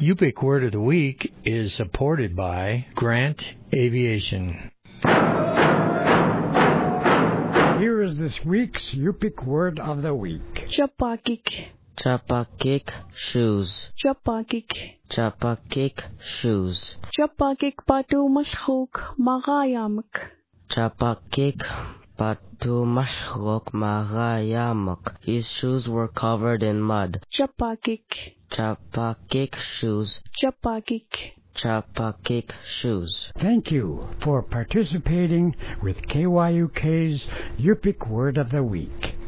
Yupik Word of the Week is supported by Grant Aviation. Here is this week's Yupik Word of the Week. Chapakik. Chapakik shoes. Chapakik. Chapakik shoes. Chapakik patu mashuk magayamak. Chapakik patu mashrok magayamak. His shoes were covered in mud. Chapakik. Chapakik shoes. Chapakik. Chapakik shoes. Thank you for participating with KYUK's Yupik Word of the Week.